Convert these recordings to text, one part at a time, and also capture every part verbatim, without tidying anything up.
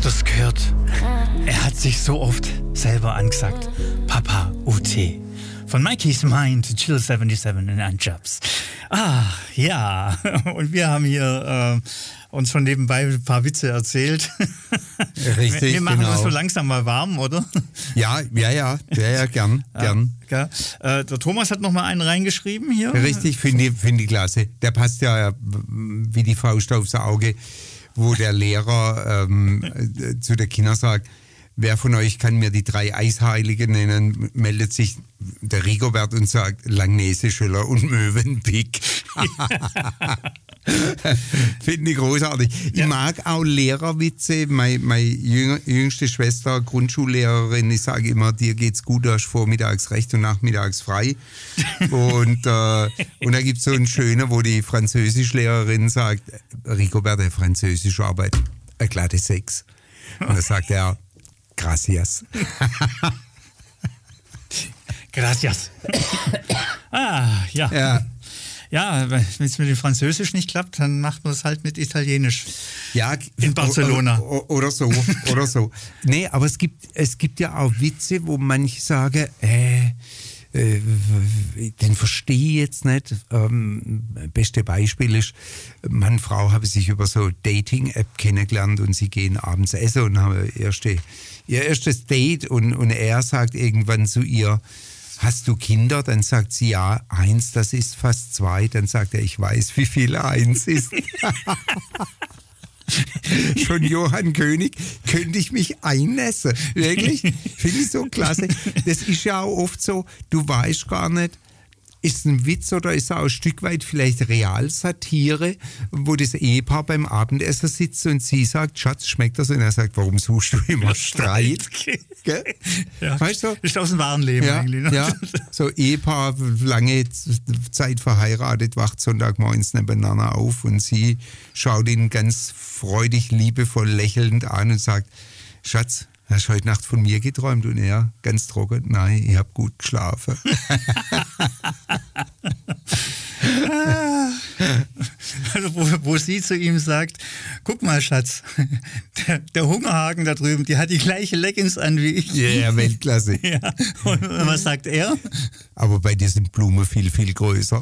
das gehört? Er hat sich so oft selber angesagt. Papa U T. Von Mikey's Mind to Chill siebenundsiebzig in Anjabs. Ah, ja. Und wir haben hier äh, uns schon nebenbei ein paar Witze erzählt. Richtig, wir, wir machen genau. uns so langsam mal warm, oder? Ja, ja, ja, ja, ja, gern, gern. Ja, äh, der Thomas hat noch mal einen reingeschrieben hier. Richtig, finde ich, find ich klasse. Der passt ja wie die Faust aufs Auge, wo der Lehrer ähm, äh, zu den Kindern sagt, wer von euch kann mir die drei Eisheiligen nennen, meldet sich der Rigobert und sagt Langnese, Schüller und Mövenpick. Finde ich großartig. Ja. Ich mag auch Lehrerwitze. Meine, meine jüng, jüngste Schwester, Grundschullehrerin, ich sage immer, dir geht's gut, du hast vormittags recht und nachmittags frei. Und, äh, und da gibt es so einen schönen, wo die Französischlehrerin sagt, Rigobert, der Französische Arbeit, eine glatte Sechs. Und da sagt er, gracias. Gracias. Ah, ja. Ja. Ja, wenn es mit dem Französisch nicht klappt, dann macht man es halt mit Italienisch. Ja, in Barcelona. Oder, oder so, oder so. Nee, aber es gibt, es gibt ja auch Witze, wo manche sagen, äh, äh, den verstehe ich jetzt nicht. Ähm, beste Beispiel ist, Mann und Frau haben sich über so Dating-App kennengelernt und sie gehen abends essen und haben erste, ihr erstes Date und, und er sagt irgendwann zu ihr, hast du Kinder? Dann sagt sie, ja, eins, das ist fast zwei. Dann sagt er, ich weiß, wie viel eins ist. Schon Johann König könnte ich mich einnässen. Wirklich? Finde ich so klasse. Das ist ja auch oft so, du weißt gar nicht, ist es ein Witz oder ist es auch ein Stück weit vielleicht Realsatire, wo das Ehepaar beim Abendessen sitzt und sie sagt, Schatz, schmeckt das? Und er sagt, warum suchst du immer Streit? Gell? Ja, weißt du? ist aus dem wahren Leben ja, eigentlich. Ne? Ja, so Ehepaar, lange Zeit verheiratet, wacht Sonntagmorgens nebeneinander auf und sie schaut ihn ganz freudig, liebevoll, lächelnd an und sagt, Schatz, hast du heute Nacht von mir geträumt? Und er, ganz trocken, nein, ich habe gut geschlafen. Also wo, wo sie zu ihm sagt, guck mal Schatz, der, der Hungerhaken da drüben, die hat die gleiche Leggings an wie ich. Ja, yeah, Weltklasse. Ja. Und was sagt er? Aber bei dir sind Blumen viel, viel größer.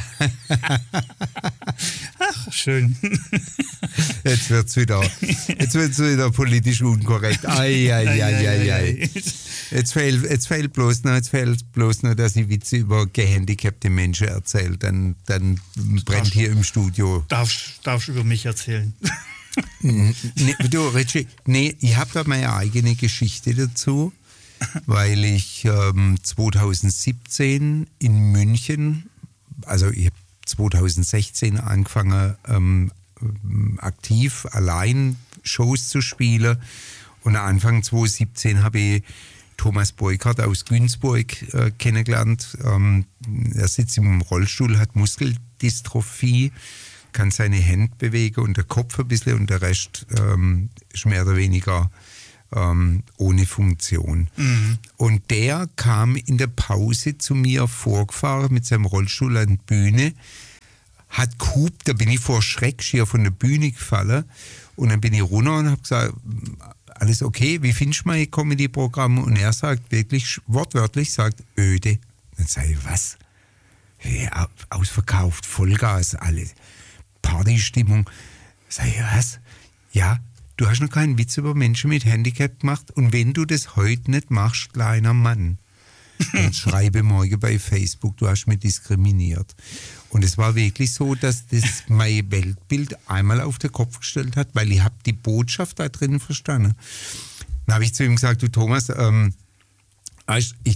Ach, schön. Jetzt wird es wieder, jetzt wird's wieder politisch unkorrekt. Ai, ai, ai, ai, ai. Jetzt fehlt, jetzt fehlt bloß noch, jetzt fehlt bloß noch, dass ich Witze über gehandicapte Menschen erzähle. Dann, dann brennt hier im Studio. Darfst, darfst du über mich erzählen? Nee, du, Richie, nee, ich habe da meine eigene Geschichte dazu, weil ich ähm, zweitausendsiebzehn in München, also ich habe zweitausendsechzehn angefangen, ähm, aktiv allein Shows zu spielen und Anfang zweitausendsiebzehn habe ich Thomas Beukert aus Günzburg äh, kennengelernt. Ähm, er sitzt im Rollstuhl, hat Muskeldystrophie, kann seine Hände bewegen und der Kopf ein bisschen und der Rest ähm, ist mehr oder weniger ähm, ohne Funktion. Mhm. Und der kam in der Pause zu mir vorgefahren mit seinem Rollstuhl an die Bühne, hat gehupt, da bin ich vor Schreck schier von der Bühne gefallen und dann bin ich runter und habe gesagt, alles okay, wie findest du mein Comedy-Programm? Und er sagt wirklich, wortwörtlich, sagt, öde. Dann sage ich, was? Ja, ausverkauft, Vollgas, alles. Partystimmung. Sag ich, was? Ja, du hast noch keinen Witz über Menschen mit Handicap gemacht und wenn du das heute nicht machst, kleiner Mann, dann schreibe morgen bei Facebook, du hast mich diskriminiert. Und es war wirklich so, dass das mein Weltbild einmal auf den Kopf gestellt hat, weil ich habe die Botschaft da drin verstanden. Dann habe ich zu ihm gesagt, du Thomas, ähm, ich, ich,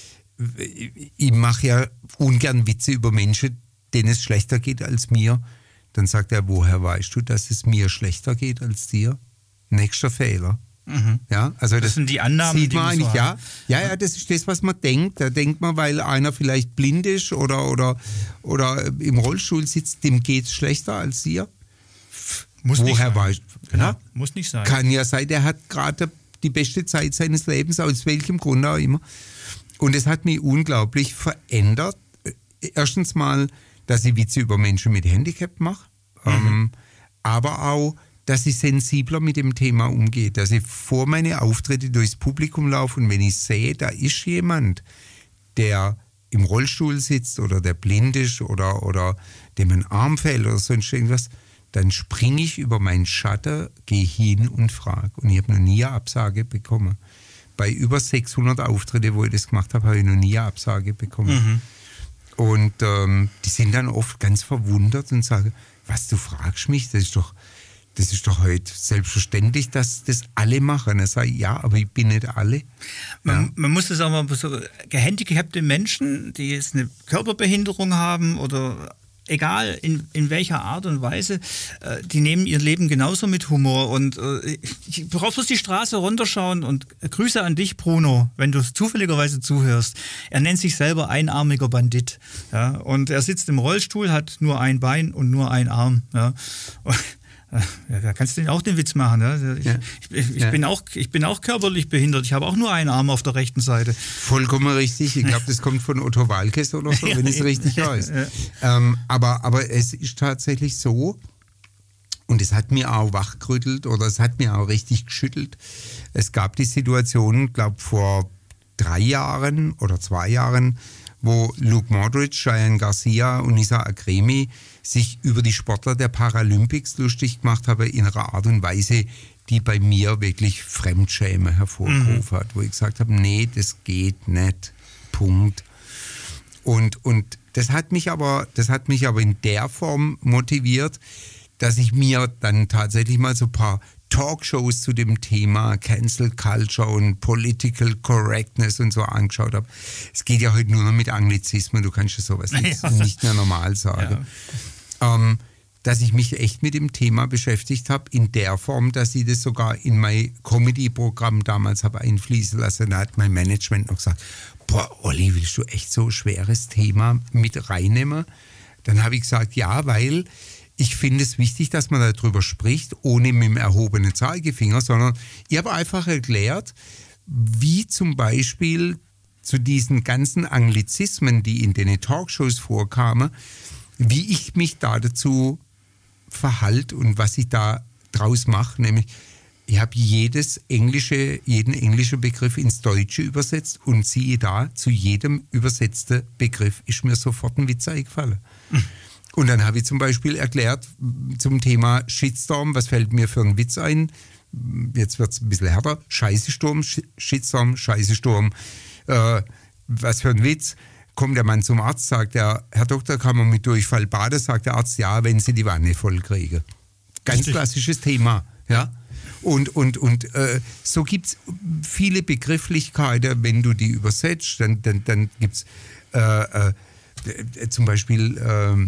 ich mache ja ungern Witze über Menschen, denen es schlechter geht als mir. Dann sagt er, woher weißt du, dass es mir schlechter geht als dir? Nächster Fehler. Mhm. Ja, also das, das sind die Annahmen, sieht die man eigentlich, so ja, ja, ja, das ist das, was man denkt. Da denkt man, weil einer vielleicht blind ist oder, oder, oder im Rollstuhl sitzt, dem geht es schlechter als dir. Muss Woher nicht sein. weißt du? Ja, muss nicht sein. Kann ja sein, der hat gerade die beste Zeit seines Lebens, aus welchem Grund auch immer. Und es hat mich unglaublich verändert. Erstens mal, dass ich Witze über Menschen mit Handicap mache, mhm. ähm, aber auch, dass ich sensibler mit dem Thema umgehe, dass ich vor meine Auftritte durchs Publikum laufe und wenn ich sehe, da ist jemand, der im Rollstuhl sitzt oder der blind ist oder, oder dem ein Arm fällt oder sonst irgendwas, dann springe ich über meinen Schatten, gehe hin und frage. Und ich habe noch nie eine Absage bekommen. Bei über sechshundert Auftritten, wo ich das gemacht habe, habe ich noch nie eine Absage bekommen. Mhm. Und ähm, die sind dann oft ganz verwundert und sagen, was, du fragst mich, das ist doch, das ist doch heute selbstverständlich, dass das alle machen. Er sagt, ja, aber ich bin nicht alle. Man, ja. man muss das auch mal so, gehandicapte Menschen, die jetzt eine Körperbehinderung haben oder egal in, in welcher Art und Weise, äh, die nehmen ihr Leben genauso mit Humor. Und äh, ich brauche bloß die Straße runterschauen und Grüße an dich, Bruno, wenn du zufälligerweise zuhörst. Er nennt sich selber einarmiger Bandit. Ja? Und er sitzt im Rollstuhl, hat nur ein Bein und nur einen Arm. Ja? Und, ja, da kannst du auch den Witz machen. Ja? Ich, ja. ich, ich, ich, ja. bin auch, ich bin auch körperlich behindert. Ich habe auch nur einen Arm auf der rechten Seite. Vollkommen richtig. Ich glaube, das kommt von Otto Walkes oder so, wenn es richtig weiß. Ja. Ähm, aber, aber es ist tatsächlich so, und es hat mir auch wachgerüttelt oder es hat mir auch richtig geschüttelt. Es gab die Situation, glaube ich, vor drei Jahren oder zwei Jahren, wo Luke Modric, Cheyenne Garcia und Nisa Akremi sich über die Sportler der Paralympics lustig gemacht haben in einer Art und Weise, die bei mir wirklich Fremdschäme hervorgerufen mhm. hat, wo ich gesagt habe, nee, das geht nicht, Punkt. Und, und das hat mich aber, das hat mich aber in der Form motiviert, dass ich mir dann tatsächlich mal so ein paar Talkshows zu dem Thema Cancel Culture und Political Correctness und so angeschaut habe. Es geht ja heute nur noch mit Anglizismen, du kannst ja sowas nicht, ja. nicht mehr normal sagen. Ja. Ähm, dass ich mich echt mit dem Thema beschäftigt habe, in der Form, dass ich das sogar in mein Comedy-Programm damals habe einfließen lassen. Da hat mein Management noch gesagt, boah, Olli, willst du echt so ein schweres Thema mit reinnehmen? Dann habe ich gesagt, ja, weil ich finde es wichtig, dass man darüber spricht, ohne mit dem erhobenen Zeigefinger, sondern ich habe einfach erklärt, wie zum Beispiel zu diesen ganzen Anglizismen, die in den Talkshows vorkamen, wie ich mich da dazu verhalte und was ich da draus mache. Nämlich, ich habe jedes englische, jeden englischen Begriff ins Deutsche übersetzt und siehe da, zu jedem übersetzten Begriff ist mir sofort ein Witz eingefallen. Mhm. Und dann habe ich zum Beispiel erklärt zum Thema Shitstorm, was fällt mir für einen Witz ein? Jetzt wird es ein bisschen härter. Scheißesturm, Shitstorm, Scheißesturm. Äh, was für ein Witz? Kommt der Mann zum Arzt, sagt er, Herr Doktor, kann man mit Durchfall baden? Sagt der Arzt, ja, wenn Sie die Wanne voll kriegen. Ganz Richtig. Klassisches Thema. Ja? Und, und, und äh, so gibt es viele Begrifflichkeiten, wenn du die übersetzt, dann, dann, dann gibt es äh, äh, zum Beispiel... Äh,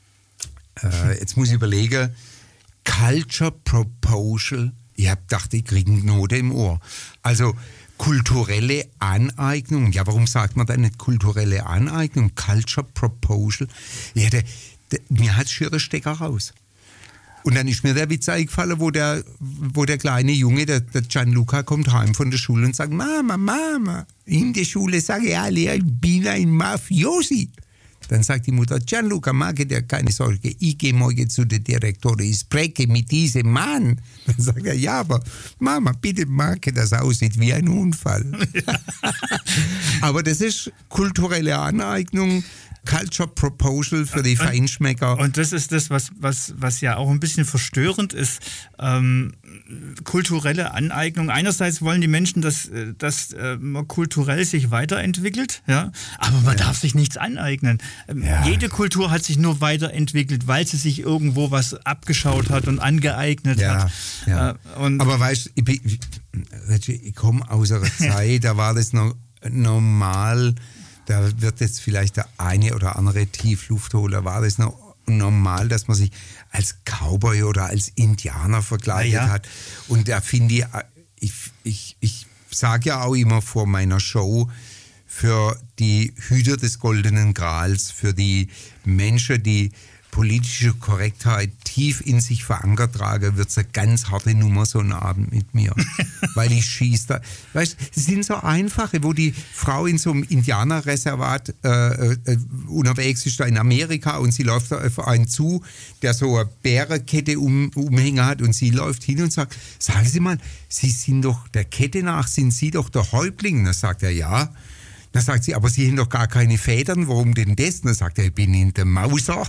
Äh, jetzt muss ich überlegen, Culture Proposal, ich habe gedacht, ich kriege eine Note im Ohr. Also kulturelle Aneignung, ja, warum sagt man dann nicht kulturelle Aneignung? Culture Proposal, ja, der, der, mir hat schier der Stecker raus. Und dann ist mir der Witz eingefallen, wo der, wo der kleine Junge, der, der Gianluca, kommt heim von der Schule und sagt, Mama, Mama, in der Schule sage ich alle, ich bin ein Mafiosi. Dann sagt die Mutter, Gianluca, mag dir keine Sorge, ich gehe morgen zu der Direktorin, ich spreche mit diesem Mann. Dann sagt er, ja, aber Mama, bitte mag, das aussieht wie ein Unfall. Ja. Aber das ist kulturelle Aneignung, Culture Proposal für die Feinschmecker. Und das ist das, was, was, was ja auch ein bisschen verstörend ist. Ähm, kulturelle Aneignung. Einerseits wollen die Menschen, dass, dass äh, man kulturell sich weiterentwickelt, ja? Aber man ja. darf sich nichts aneignen. Ähm, ja. Jede Kultur hat sich nur weiterentwickelt, weil sie sich irgendwo was abgeschaut hat und angeeignet ja. hat. Ja. Äh, und Aber weißt du, ich, ich, ich komme aus einer Zeit, da war das noch normal. Da wird jetzt vielleicht der eine oder andere Tiefluft holen. Da war das noch normal, dass man sich als Cowboy oder als Indianer verkleidet ja, ja. hat. Und da finde ich, ich, ich, ich sage ja auch immer vor meiner Show, für die Hüter des Goldenen Grals, für die Menschen, die politische Korrektheit tief in sich verankert trage, wird es eine ganz harte Nummer, so ein Abend mit mir. Weil ich schieße da. Weißt du, es sind so einfache, wo die Frau in so einem Indianerreservat äh, äh, unterwegs ist, da in Amerika, und sie läuft da auf einen zu, der so eine Bärenkette um, umhängen hat, und sie läuft hin und sagt, sagen Sie mal, Sie sind doch, der Kette nach sind Sie doch der Häuptling. Dann sagt er, ja. Dann sagt sie, aber Sie haben doch gar keine Federn, warum denn das? Dann sagt er, ich bin in der Mauser.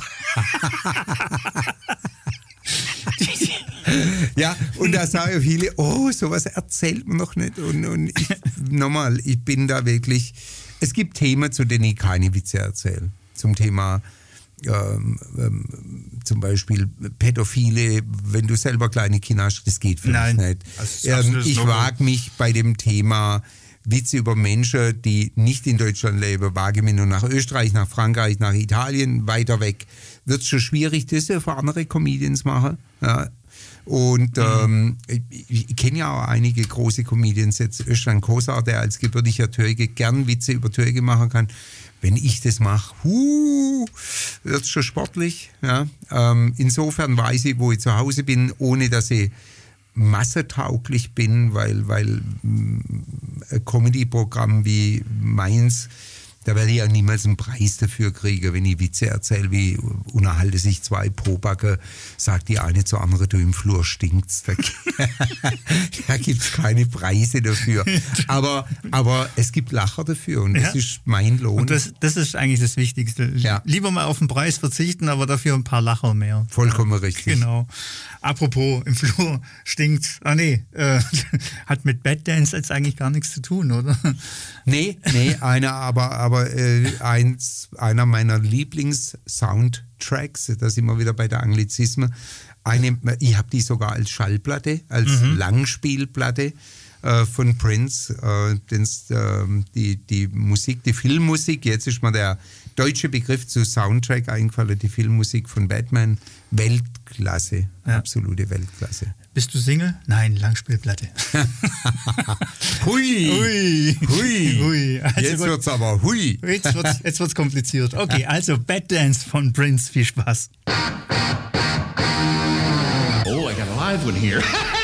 Ja, und da sagen viele, oh, sowas erzählt man noch nicht. Und, und ich, nochmal, ich bin da wirklich, es gibt Themen, zu denen ich keine Witze erzähle. Zum Thema ähm, ähm, zum Beispiel Pädophile, wenn du selber kleine Kinder hast, das geht für Nein, mich nicht. Ähm, ich wage mich bei dem Thema Witze über Menschen, die nicht in Deutschland leben, wage mich nur nach Österreich, nach Frankreich, nach Italien, weiter weg. Wird es schon schwierig, das ja für andere Comedians machen. Ja. Und ähm, ich, ich kenne ja auch einige große Comedians, jetzt Özcan Kosa, der als gebürtiger Türke gern Witze über Türke machen kann. Wenn ich das mache, huh, wird es schon sportlich. Ja. Ähm, insofern weiß ich, wo ich zu Hause bin, ohne dass ich massentauglich bin, weil, weil ein Comedy-Programm wie meins, da werde ich ja niemals einen Preis dafür kriegen, wenn ich Witze erzähle, wie unterhalte sich zwei Pobacke, sagt die eine zur anderen, du im Flur stinkst. Da, da gibt es keine Preise dafür. Aber, aber es gibt Lacher dafür, und das ja. ist mein Lohn. Und das, das ist eigentlich das Wichtigste. Ja. Lieber mal auf den Preis verzichten, aber dafür ein paar Lacher mehr. Vollkommen richtig. Genau. Apropos, im Flur stinkt's. Ah nee, äh, hat mit Bad Dance jetzt eigentlich gar nichts zu tun, oder? Nee, nee, einer, aber, aber äh, eins, einer meiner Lieblings-Soundtracks, da sind wir wieder bei der Anglizismen. Eine, ich habe die sogar als Schallplatte, als mhm. Langspielplatte äh, von Prince. Äh, das, äh, die, die Musik, die Filmmusik, jetzt ist mir der deutsche Begriff zu Soundtrack eingefallen, die Filmmusik von Batman. Weltklasse, ja. Absolute Weltklasse. Bist du Single? Nein, Langspielplatte. Hui! Hui! Hui! Hui. Also jetzt wird's aber hui! Jetzt wird's, jetzt wird's kompliziert. Okay, also Bad Dance von Prince. Viel Spaß. Oh, I got a live one here.